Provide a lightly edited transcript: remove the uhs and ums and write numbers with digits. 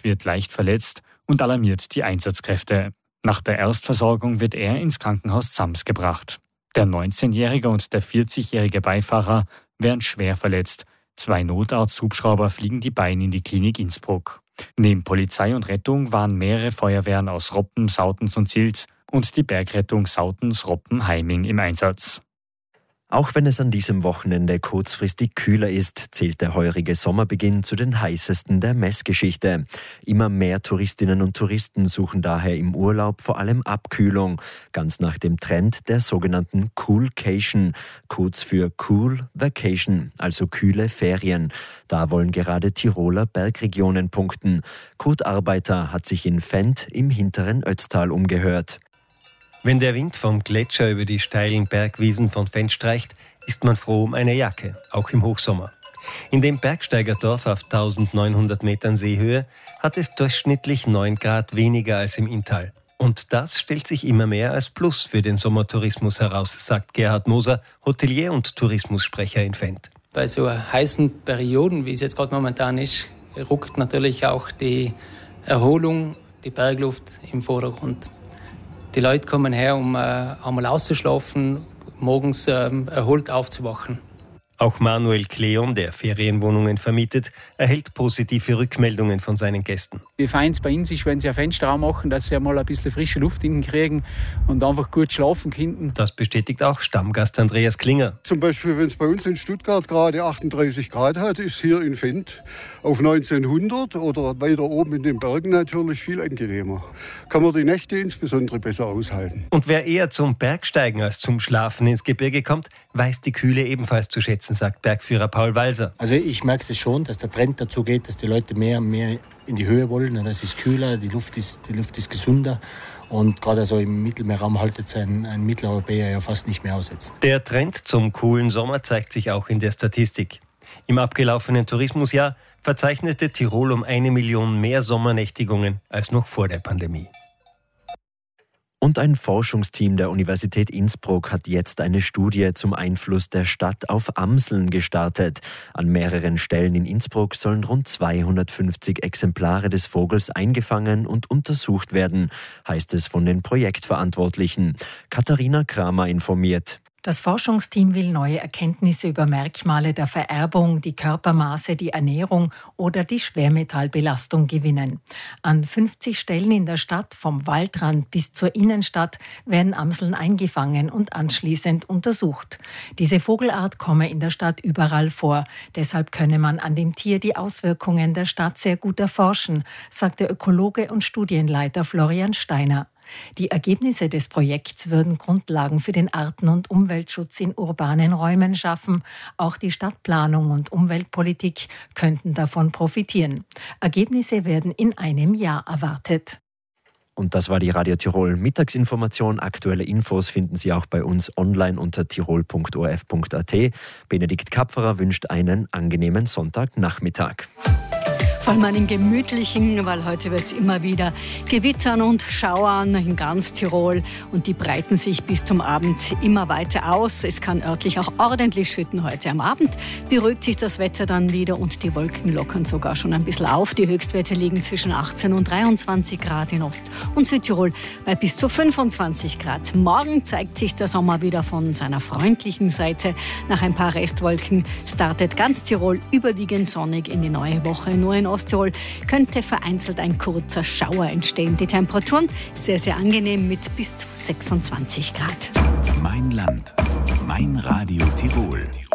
wird leicht verletzt und alarmiert die Einsatzkräfte. Nach der Erstversorgung wird er ins Krankenhaus Sams gebracht. Der 19-jährige und der 40-jährige Beifahrer werden schwer verletzt. 2 Notarzthubschrauber fliegen die beiden in die Klinik Innsbruck. Neben Polizei und Rettung waren mehrere Feuerwehren aus Roppen, Sautens und Zils und die Bergrettung Sautens, Roppen, Heiming im Einsatz. Auch wenn es an diesem Wochenende kurzfristig kühler ist, zählt der heurige Sommerbeginn zu den heißesten der Messgeschichte. Immer mehr Touristinnen und Touristen suchen daher im Urlaub vor allem Abkühlung, ganz nach dem Trend der sogenannten Coolcation, kurz für Cool Vacation, also kühle Ferien. Da wollen gerade Tiroler Bergregionen punkten. Kurt Arbeiter hat sich in Fendt im hinteren Ötztal umgehört. Wenn der Wind vom Gletscher über die steilen Bergwiesen von Fendt streicht, ist man froh um eine Jacke, auch im Hochsommer. In dem Bergsteigerdorf auf 1900 Metern Seehöhe hat es durchschnittlich 9 Grad weniger als im Inntal. Und das stellt sich immer mehr als Plus für den Sommertourismus heraus, sagt Gerhard Moser, Hotelier und Tourismussprecher in Fendt. Bei so heißen Perioden, wie es jetzt gerade momentan ist, rückt natürlich auch die Erholung, die Bergluft im Vordergrund. Die Leute kommen her, um einmal auszuschlafen, morgens erholt aufzuwachen. Auch Manuel Kleon, der Ferienwohnungen vermietet, erhält positive Rückmeldungen von seinen Gästen. Wie fein es bei uns ist, wenn sie ein Fenster aufmachen, dass sie einmal ein bisschen frische Luft innen kriegen und einfach gut schlafen können. Das bestätigt auch Stammgast Andreas Klinger. Zum Beispiel, wenn es bei uns in Stuttgart gerade 38 Grad hat, ist hier in Fendt auf 1900 oder weiter oben in den Bergen natürlich viel angenehmer. Kann man die Nächte insbesondere besser aushalten. Und wer eher zum Bergsteigen als zum Schlafen ins Gebirge kommt, weiß die Kühle ebenfalls zu schätzen, sagt Bergführer Paul Walser. Also ich merke das schon, dass der Trend dazu geht, dass die Leute mehr und mehr in die Höhe wollen. Es ist kühler, die Luft ist gesünder. Und gerade also im Mittelmeerraum haltet es ein Mitteleuropäer ja fast nicht mehr aus jetzt. Der Trend zum coolen Sommer zeigt sich auch in der Statistik. Im abgelaufenen Tourismusjahr verzeichnete Tirol um 1 Million mehr Sommernächtigungen als noch vor der Pandemie. Und ein Forschungsteam der Universität Innsbruck hat jetzt eine Studie zum Einfluss der Stadt auf Amseln gestartet. An mehreren Stellen in Innsbruck sollen rund 250 Exemplare des Vogels eingefangen und untersucht werden, heißt es von den Projektverantwortlichen. Katharina Kramer informiert. Das Forschungsteam will neue Erkenntnisse über Merkmale der Vererbung, die Körpermaße, die Ernährung oder die Schwermetallbelastung gewinnen. An 50 Stellen in der Stadt, vom Waldrand bis zur Innenstadt, werden Amseln eingefangen und anschließend untersucht. Diese Vogelart komme in der Stadt überall vor. Deshalb könne man an dem Tier die Auswirkungen der Stadt sehr gut erforschen, sagt der Ökologe und Studienleiter Florian Steiner. Die Ergebnisse des Projekts würden Grundlagen für den Arten- und Umweltschutz in urbanen Räumen schaffen. Auch die Stadtplanung und Umweltpolitik könnten davon profitieren. Ergebnisse werden in einem Jahr erwartet. Und das war die Radio Tirol Mittagsinformation. Aktuelle Infos finden Sie auch bei uns online unter tirol.orf.at. Benedikt Kapferer wünscht einen angenehmen Sonntagnachmittag. Vor allem einen gemütlichen, weil heute wird es immer wieder gewittern und schauern in ganz Tirol und die breiten sich bis zum Abend immer weiter aus. Es kann örtlich auch ordentlich schütten heute am Abend. Beruhigt sich das Wetter dann wieder und die Wolken lockern sogar schon ein bisschen auf. Die Höchstwerte liegen zwischen 18 und 23 Grad in Ost- und Südtirol bei bis zu 25 Grad. Morgen zeigt sich der Sommer wieder von seiner freundlichen Seite. Nach ein paar Restwolken startet ganz Tirol überwiegend sonnig in die neue Woche. Nur in Osttirol könnte vereinzelt ein kurzer Schauer entstehen. Die Temperaturen sehr, sehr angenehm mit bis zu 26 Grad. Mein Land, mein Radio Tirol.